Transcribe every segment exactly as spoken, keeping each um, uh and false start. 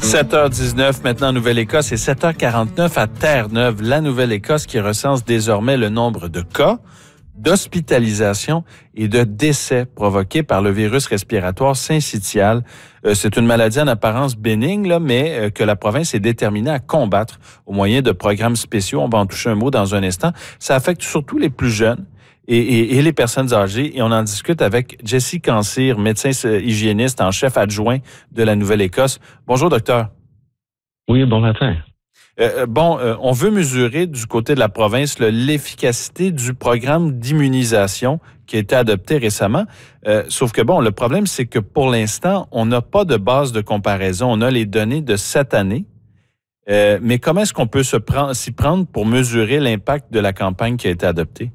sept heures dix-neuf maintenant en Nouvelle-Écosse et sept heures quarante-neuf à Terre-Neuve. La Nouvelle-Écosse qui recense désormais le nombre de cas, d'hospitalisations et de décès provoqués par le virus respiratoire syncytial. Euh, c'est une maladie en apparence bénigne, là, mais euh, que la province est déterminée à combattre au moyen de programmes spéciaux. On va en toucher un mot dans un instant. Ça affecte surtout les plus jeunes et, et, et les personnes âgées. Et on en discute avec Jessie Cansir, médecin hygiéniste en chef adjoint de la Nouvelle-Écosse. Bonjour, docteur. Oui, bon matin. Euh, bon, euh, on veut mesurer du côté de la province là, l'efficacité du programme d'immunisation qui a été adopté récemment. Euh, sauf que, bon, le problème, c'est que pour l'instant, on n'a pas de base de comparaison. On a les données de cette année. Euh, mais comment est-ce qu'on peut se prendre, s'y prendre pour mesurer l'impact de la campagne qui a été adoptée?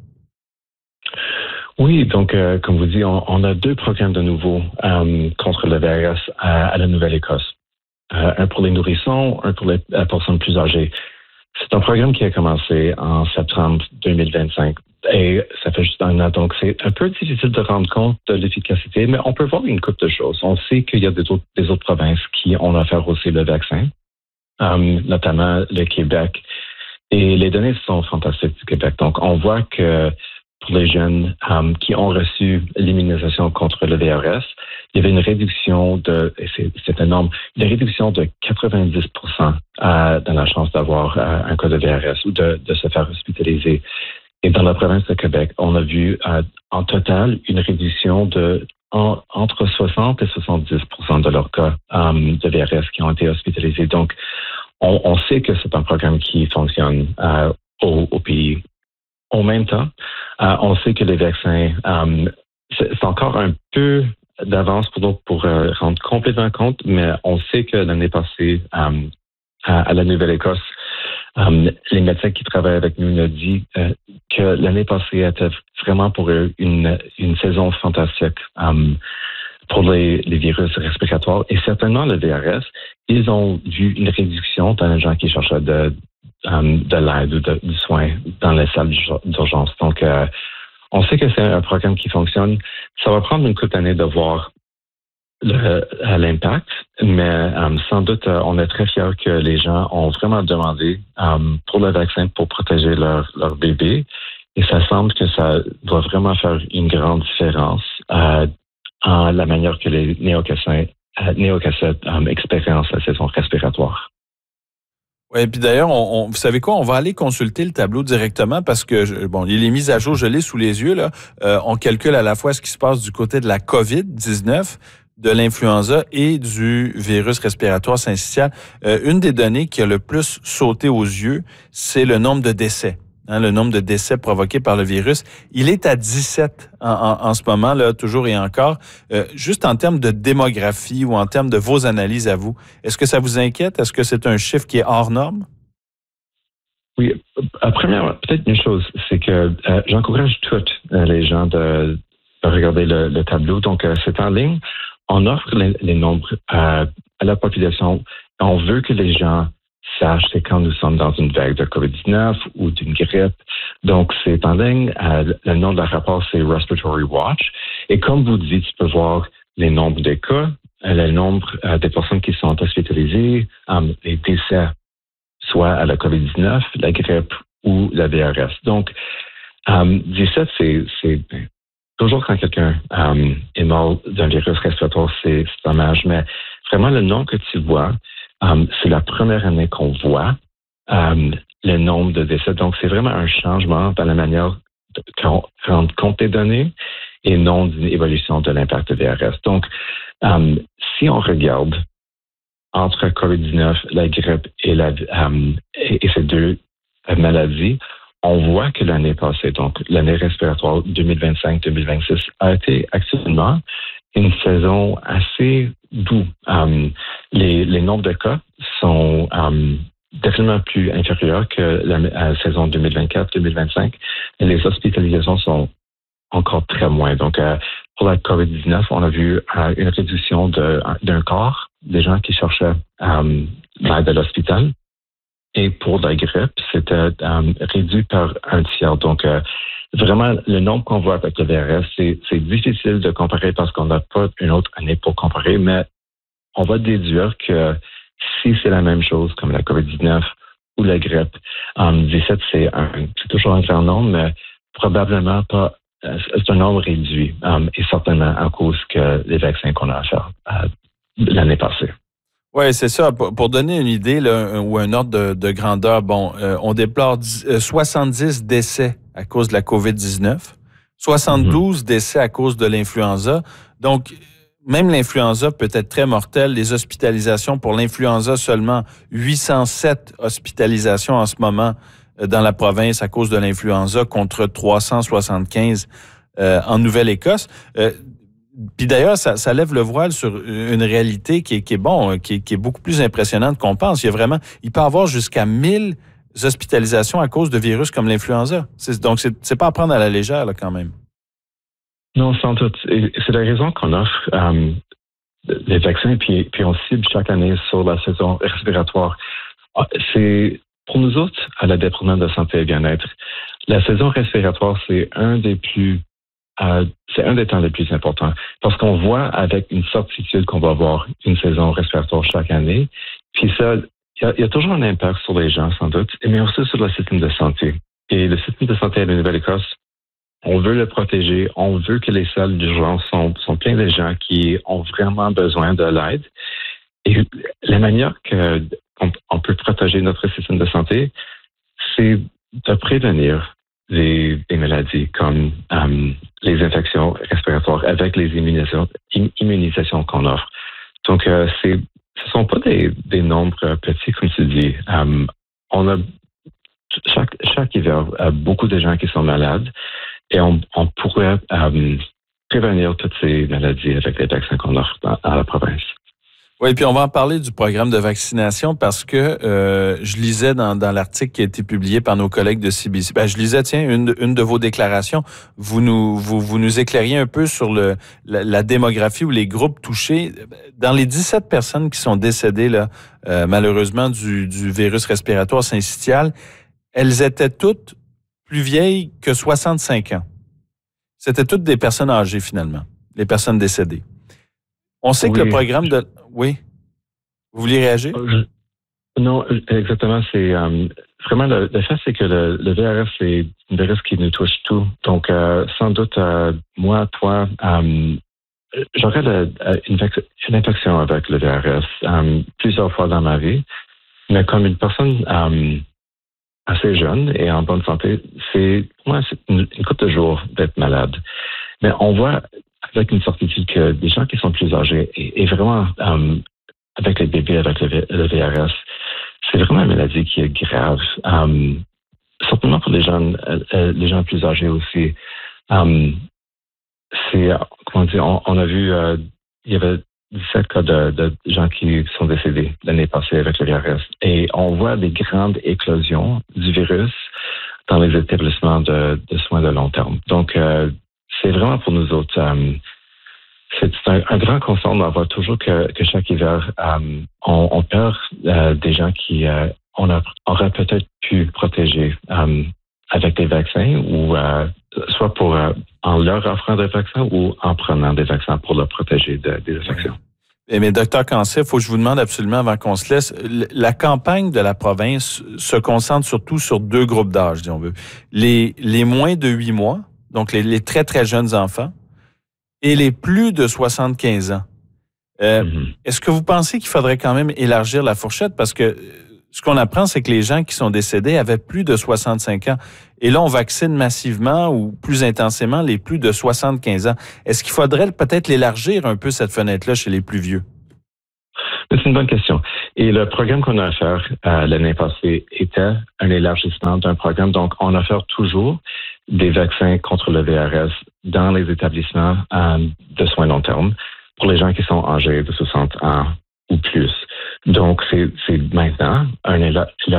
Oui, donc, euh, comme vous dites, on, on a deux programmes de nouveau euh, contre le virus à, à la Nouvelle-Écosse. Euh, un pour les nourrissons, un pour les, les personnes plus âgées. C'est un programme qui a commencé en septembre deux mille vingt-cinq et ça fait juste un an. Donc, c'est un peu difficile de rendre compte de l'efficacité, mais on peut voir une couple de choses. On sait qu'il y a des autres, des autres provinces qui ont offert aussi le vaccin, euh, notamment le Québec. Et les données sont fantastiques du Québec. Donc, on voit que pour les jeunes um, qui ont reçu l'immunisation contre le V R S, il y avait une réduction de, et c'est, c'est énorme, une réduction de quatre-vingt-dix pour cent euh, dans la chance d'avoir euh, un cas de V R S ou de, de se faire hospitaliser. Et dans la province de Québec, on a vu euh, en total une réduction de en, entre soixante et soixante-dix pour cent de leurs cas um, de V R S qui ont été hospitalisés. Donc, on, on sait que c'est un programme qui fonctionne euh, au, au pays. En même temps, euh, on sait que les vaccins, euh, c'est, c'est encore un peu d'avance pour, pour euh, rendre complètement compte, mais on sait que l'année passée, euh, à, à la Nouvelle-Écosse, euh, les médecins qui travaillent avec nous nous ont dit euh, que l'année passée était vraiment pour eux une, une saison fantastique euh, pour les, les virus respiratoires et certainement le V R S. Ils ont vu une réduction dans les gens qui cherchaient de Um, de l'aide ou de, du soin dans les salles d'urgence. Donc, euh, on sait que c'est un programme qui fonctionne. Ça va prendre une couple d'années de voir le, l'impact, mais um, sans doute, euh, on est très fiers que les gens ont vraiment demandé um, pour le vaccin pour protéger leur, leur bébé. Et ça semble que ça doit vraiment faire une grande différence euh, en la manière que les néocassins, euh, néocassets um, expérimentent la saison respiratoire. Oui, puis d'ailleurs, on, on, vous savez quoi, on va aller consulter le tableau directement parce que, bon, il est mis à jour, je l'ai sous les yeux, là. Euh, on calcule à la fois ce qui se passe du côté de la covid dix-neuf, de l'influenza et du virus respiratoire syncytial. Euh, une des données qui a le plus sauté aux yeux, c'est le nombre de décès. Hein, le nombre de décès provoqués par le virus. Il est à dix-sept en, en, en ce moment, là, toujours et encore. Euh, juste en termes de démographie ou en termes de vos analyses à vous, est-ce que ça vous inquiète? Est-ce que c'est un chiffre qui est hors norme? Oui. Euh, première, peut-être une chose, c'est que euh, j'encourage toutes euh, les gens de, de regarder le, le tableau. Donc, euh, c'est en ligne. On offre les, les nombres euh, à la population. On veut que les gens sachent c'est quand nous sommes dans une vague de covid dix-neuf ou d'une grippe. Donc, c'est en ligne. Euh, le nom de la rapport, c'est Respiratory Watch. Et comme vous dites, tu peux voir les nombres des cas, euh, le nombre euh, des personnes qui sont hospitalisées, euh, les décès, soit à la covid dix-neuf, la grippe ou la V R S. Donc, euh, dix-sept, c'est, c'est toujours quand quelqu'un euh, est mort d'un virus respiratoire, c'est, c'est dommage. Mais vraiment, le nom que tu vois, Um, c'est la première année qu'on voit um, le nombre de décès. Donc, c'est vraiment un changement dans la manière de rendre compte des données et non d'une évolution de l'impact de V R S. Donc, um, si on regarde entre covid dix-neuf, la grippe et, la, um, et, et ces deux euh, maladies, on voit que l'année passée, donc l'année respiratoire deux mille vingt-cinq deux mille vingt-six, a été actuellement une saison assez doux. Um, les, les nombres de cas sont um, définitivement plus inférieurs que la, la saison deux mille vingt-quatre deux mille vingt-cinq. Et les hospitalisations sont encore très moins. Donc, euh, pour la covid dix-neuf, on a vu euh, une réduction de, d'un quart des gens qui cherchaient um, l'aide à l'hôpital. Et pour la grippe, c'était um, réduit par un tiers. Donc, euh, vraiment, le nombre qu'on voit avec le V R S, c'est, c'est difficile de comparer parce qu'on n'a pas une autre année pour comparer, mais on va déduire que si c'est la même chose comme la covid dix-neuf ou la grippe, um, dix-sept, c'est, un, c'est toujours un grand nombre, mais probablement pas, euh, c'est un nombre réduit, um, et certainement à cause que les vaccins qu'on a à faire euh, l'année passée. Oui, c'est ça. Pour, pour donner une idée là, ou un ordre de, de grandeur, bon, euh, on déplore dix, euh, soixante-dix décès à cause de la covid dix-neuf, soixante-douze mm-hmm. décès à cause de l'influenza. Donc, même l'influenza peut être très mortelle. Les hospitalisations pour l'influenza, seulement huit cent sept hospitalisations en ce moment dans la province à cause de l'influenza contre trois cent soixante-quinze euh, en Nouvelle-Écosse. Euh, Puis d'ailleurs, ça, ça lève le voile sur une réalité qui est, qui est bon, qui est, qui est beaucoup plus impressionnante qu'on pense. Il y a vraiment, il peut y avoir jusqu'à mille hospitalisations à cause de virus comme l'influenza. C'est, donc, c'est, c'est pas à prendre à la légère, là, quand même. Non, sans doute. Et c'est la raison qu'on offre euh, les vaccins, puis, puis on cible chaque année sur la saison respiratoire. C'est, pour nous autres, à la département de santé et bien-être, la saison respiratoire, c'est un des plus Euh, c'est un des temps les plus importants parce qu'on voit avec une certitude qu'on va avoir une saison respiratoire chaque année. Puis ça, il y, y a toujours un impact sur les gens, sans doute, mais aussi sur le système de santé. Et le système de santé à la Nouvelle-Écosse, on veut le protéger, on veut que les salles d'urgence sont, sont pleines de gens qui ont vraiment besoin de l'aide. Et la manière que on, on peut protéger notre système de santé, c'est de prévenir Des, des maladies comme um, les infections respiratoires avec les immunisations, immunisations qu'on offre. Donc, euh, c'est, ce ne sont pas des, des nombres petits, comme tu dis. Um, on a chaque, chaque hiver euh, beaucoup de gens qui sont malades et on, on pourrait um, prévenir toutes ces maladies avec les vaccins qu'on offre dans, dans la province. Oui, puis on va en parler du programme de vaccination parce que euh, je lisais dans, dans l'article qui a été publié par nos collègues de C B C. Ben, je lisais, tiens, une, une de vos déclarations. Vous nous, vous, vous nous éclairiez un peu sur le, la, la démographie ou les groupes touchés. Dans les dix-sept personnes qui sont décédées, là, euh, malheureusement, du, du virus respiratoire syncytial, elles étaient toutes plus vieilles que soixante-cinq ans. C'était toutes des personnes âgées, finalement, les personnes décédées. On sait oui. que le programme de... Oui. Vous vouliez réagir? Euh, non, exactement. C'est euh, vraiment le, le fait, c'est que le, le V R S, c'est un virus qui nous touche tout. Donc, euh, sans doute, euh, moi, toi, euh, j'aurais le, une, une infection avec le V R S euh, plusieurs fois dans ma vie. Mais comme une personne euh, assez jeune et en bonne santé, c'est pour moi, c'est une, une couple de jours d'être malade. Mais on voit avec une certitude que des gens qui sont plus âgés et, et vraiment um, avec les bébés, avec le, le V R S, c'est vraiment une maladie qui est grave. Um, certainement pour les gens, euh, les gens plus âgés aussi. Um, c'est, comment dire, on, on a vu, euh, il y avait dix-sept cas de, de gens qui sont décédés l'année passée avec le V R S. Et on voit des grandes éclosions du virus dans les établissements de, de soins de long terme. Donc, euh, c'est vraiment pour nous autres, um, c'est un, un grand concern d'avoir toujours que, que chaque hiver, um, on, on perd euh, des gens qui euh, on a, aurait peut-être pu protéger um, avec des vaccins ou euh, soit pour euh, en leur offrant des vaccins ou en prenant des vaccins pour leur protéger de, des infections. Eh bien, docteur Cancé, il faut que je vous demande absolument avant qu'on se laisse, la campagne de la province se concentre surtout sur deux groupes d'âge, si on veut. Les, les moins de huit mois, donc les, les très, très jeunes enfants, et les plus de soixante-quinze ans. Euh, mm-hmm. Est-ce que vous pensez qu'il faudrait quand même élargir la fourchette? Parce que ce qu'on apprend, c'est que les gens qui sont décédés avaient plus de soixante-cinq ans. Et là, on vaccine massivement ou plus intensément les plus de soixante-quinze ans. Est-ce qu'il faudrait peut-être l'élargir un peu, cette fenêtre-là, chez les plus vieux? C'est une bonne question. Et le programme qu'on a offert euh, l'année passée était un élargissement d'un programme. Donc, on offre toujours des vaccins contre le V R S dans les établissements euh, de soins long terme pour les gens qui sont âgés de soixante ans ou plus. Donc, c'est, c'est maintenant un élargissement